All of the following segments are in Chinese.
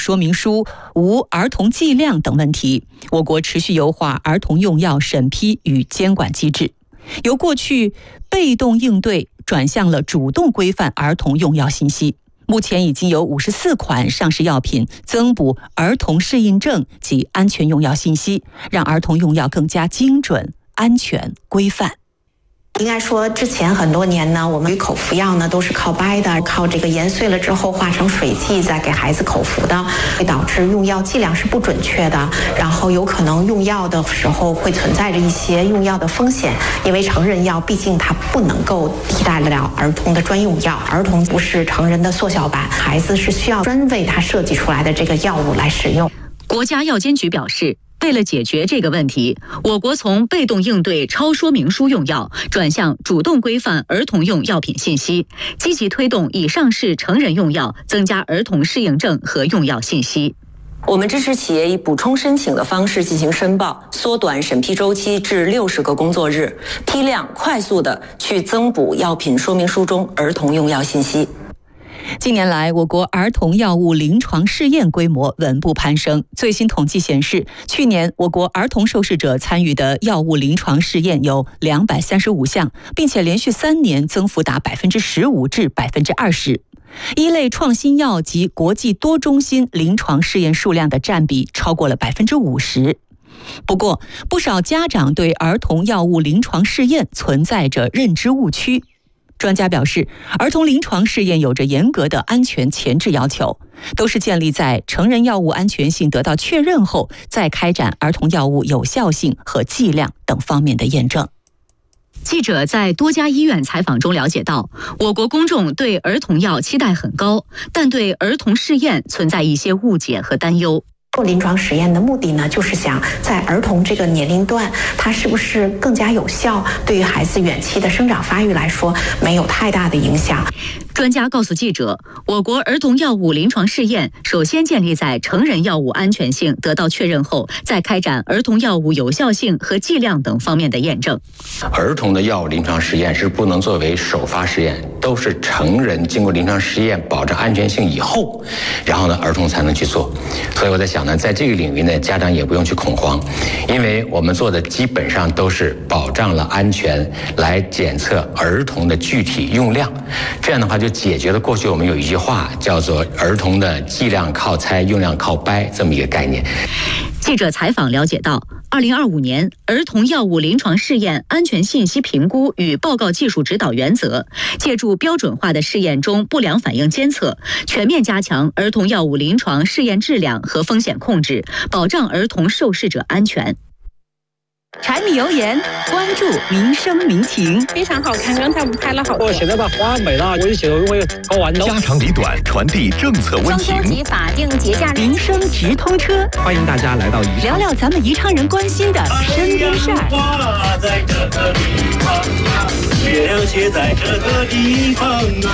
说明书、无儿童剂量等问题，我国持续优化儿童用药审批与监管机制，由过去被动应对转向了主动规范儿童用药信息。目前已经有54款上市药品增补儿童适应症及安全用药信息，让儿童用药更加精准、安全、规范。 应该说，之前很多年呢，我们口服药呢都是靠掰的，靠这个研碎了之后化成水剂再给孩子口服的，会导致用药剂量是不准确的，然后有可能用药的时候会存在着一些用药的风险，因为成人药毕竟它不能够替代得了儿童的专用药，儿童不是成人的缩小版，孩子是需要专为他设计出来的这个药物来使用。 国家药监局表示，为了解决这个问题，我国从被动应对超说明书用药转向主动规范儿童用药品信息，积极推动已上市成人用药增加儿童适应症和用药信息。 我们支持企业以补充申请的方式进行申报，缩短审批周期至60个工作日，批量快速地去增补药品说明书中儿童用药信息。 近年来，我国儿童药物临床试验规模稳步攀升。最新统计显示，去年我国儿童受试者参与的药物临床试验有235项，并且连续3年增幅达15%至20%。一类创新药及国际多中心临床试验数量的占比超过了50%。不过，不少家长对儿童药物临床试验存在着认知误区。专家表示，儿童临床试验有着严格的安全前置要求，都是建立在成人药物安全性得到确认后，再开展儿童药物有效性和剂量等方面的验证。 记者在多家医院采访中了解到，我国公众对儿童药期待很高，但对儿童试验存在一些误解和担忧。 做临床实验的目的呢，就是想在儿童这个年龄段，它是不是更加有效，对于孩子远期的生长发育来说没有太大的影响。 专家告诉记者，我国儿童药物临床试验首先建立在成人药物安全性得到确认后，再开展儿童药物有效性和剂量等方面的验证。 儿童的药物临床试验是不能作为首发试验，都是成人经过临床试验保证安全性以后，然后呢儿童才能去做。所以我在想呢，在这个领域呢，家长也不用去恐慌，因为我们做的基本上都是保障了安全，来检测儿童的具体用量。这样的话就解决了过去我们有一句话叫做儿童的剂量靠猜，用量靠掰这么一个概念。 记者采访了解到，2025年儿童药物临床试验安全信息评估与报告技术指导原则，借助标准化的试验中不良反应监测，全面加强儿童药物临床试验质量和风险控制，保障儿童受试者安全。 柴米油盐，关注民生民情， 非常好看。刚才我们拍了好多。 我现在把花美了，我就觉得我搞完了。 家长里短，传递政策温情。 中秋节法定节假日， 民生直通车， 欢迎大家来到宜昌， 聊聊咱们宜昌人关心的身边事儿。 在这个地方啊，月亮却在这个地方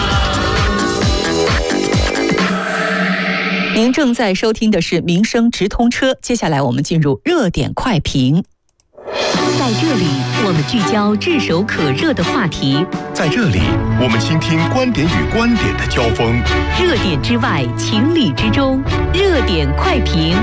啊。 您正在收听的是民生直通车，接下来我们进入热点快评。 在这里，我们聚焦炙手可热的话题； 在这里，我们倾听观点与观点的交锋。 热点之外，情理之中，热点快评。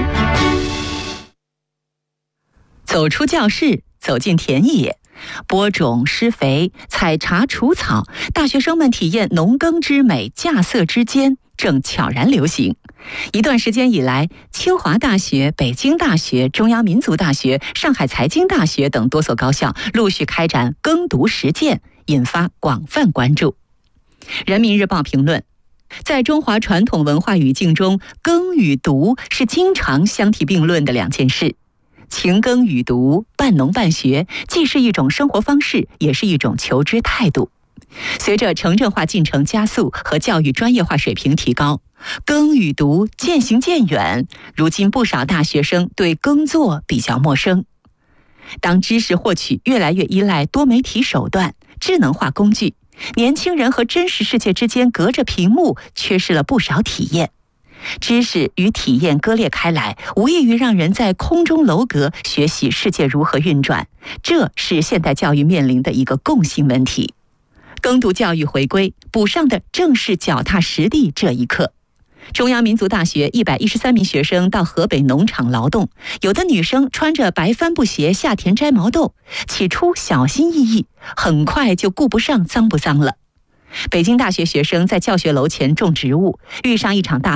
走出教室，走进田野，播种、施肥、采茶、除草，大学生们体验农耕之美，稼穑之艰，正悄然流行。一段时间以来，清华大学、北京大学、中央民族大学、上海财经大学等多所高校陆续开展耕读实践，引发广泛关注。人民日报评论，在中华传统文化语境中，耕与读是经常相提并论的两件事。勤耕与读，半农半学，既是一种生活方式，也是一种求知态度。随着城镇化进程加速和教育专业化水平提高，耕与读渐行渐远，如今不少大学生对耕作比较陌生。当知识获取越来越依赖多媒体手段、智能化工具，年轻人和真实世界之间隔着屏幕，缺失了不少体验。知识与体验割裂开来，无异于让人在空中楼阁学习世界如何运转，这是现代教育面临的一个共性问题。耕读教育回归，补上的正是脚踏实地这一课。 中央民族大学113名学生到河北农场劳动，有的女生穿着白帆布鞋下田摘毛豆，起初小心翼翼，很快就顾不上脏不脏了。北京大学学生在教学楼前种植物，遇上一场大